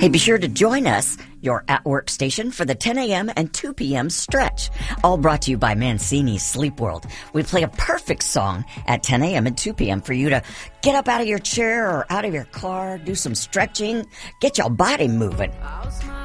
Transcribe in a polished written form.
Hey, be sure to join us, your at-work station, for the 10 a.m. and 2 p.m. stretch. All brought to you by Mancini's Sleep World. We play a perfect song at 10 a.m. and 2 p.m. for you to get up out of your chair or out of your car, do some stretching, get your body moving.